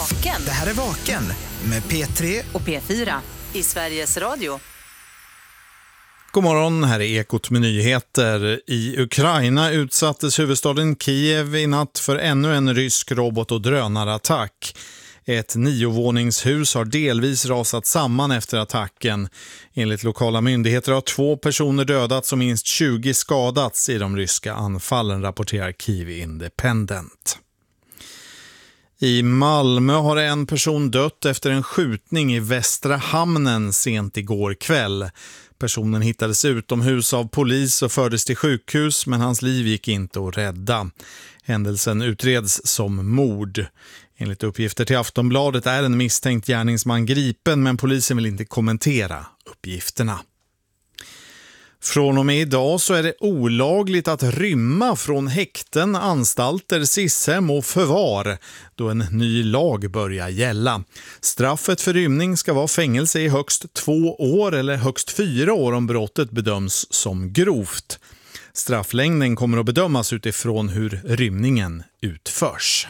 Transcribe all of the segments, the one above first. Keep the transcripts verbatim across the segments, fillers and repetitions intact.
Vaken. Det här är Vaken med P tre och P fyra i Sveriges Radio. God morgon, här är Ekot med nyheter. I Ukraina utsattes huvudstaden Kiev i natt för ännu en rysk robot- och drönarattack. Ett niovåningshus har delvis rasat samman efter attacken. Enligt lokala myndigheter har två personer dödats och minst tjugo skadats i de ryska anfallen, rapporterar Kiev Independent. I Malmö har en person dött efter en skjutning i Västra hamnen sent igår kväll. Personen hittades utomhus av polis och fördes till sjukhus, men hans liv gick inte att rädda. Händelsen utreds som mord. Enligt uppgifter till Aftonbladet är en misstänkt gärningsman gripen, men polisen vill inte kommentera uppgifterna. Från och med idag så är det olagligt att rymma från häkten, anstalter, sishem och förvar då en ny lag börjar gälla. Straffet för rymning ska vara fängelse i högst två år eller högst fyra år om brottet bedöms som grovt. Strafflängden kommer att bedömas utifrån hur rymningen utförs.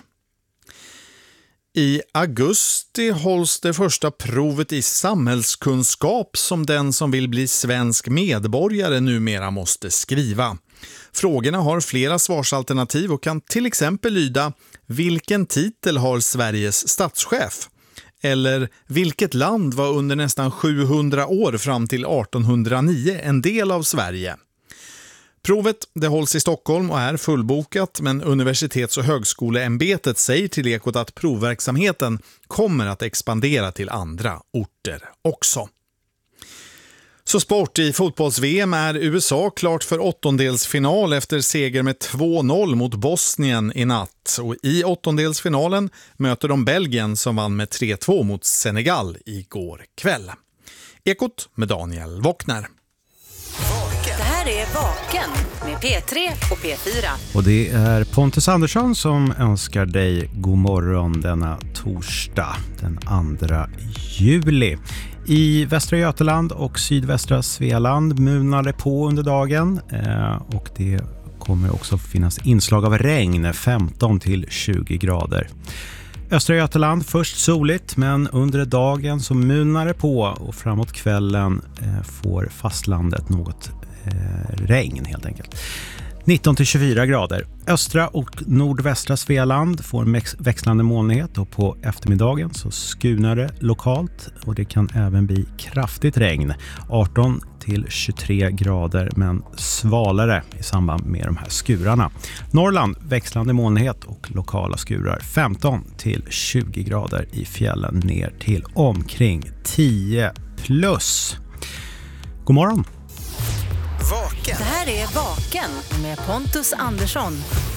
I augusti hålls det första provet i samhällskunskap som den som vill bli svensk medborgare numera måste skriva. Frågorna har flera svarsalternativ och kan till exempel lyda: vilken titel har Sveriges statschef? Eller vilket land var under nästan sjuhundra år fram till artonhundranio en del av Sverige? Provet det hålls i Stockholm och är fullbokat, men Universitets- och högskoleämbetet säger till Ekot att provverksamheten kommer att expandera till andra orter också. Så sport, i fotbolls-V M är U S A klart för åttondelsfinal efter seger med två noll mot Bosnien i natt. Och i åttondelsfinalen möter de Belgien som vann med tre två mot Senegal igår kväll. Ekot med Daniel Wockner. Det här är Vaken med P tre och P fyra. Och det är Pontus Andersson som önskar dig god morgon denna torsdag den andra juli. I Västra Götaland och sydvästra Svealand munar det på under dagen eh, och det kommer också finnas inslag av regn, femton till tjugo grader. Östra Götaland först soligt, men under dagen så munar det på och framåt kvällen eh, får fastlandet något eh, regn helt enkelt. nitton till tjugofyra grader. Östra och nordvästra Svealand får växlande molnighet och på eftermiddagen så skunar det lokalt och det kan även bli kraftigt regn. arton till tjugotre grader, men svalare i samband med de här skurarna. Norrland växlande molnighet och lokala skurar. femton till tjugo grader i fjällen ner till omkring tio plus. God morgon! Vaken. Det här är Vaken med Pontus Andersson.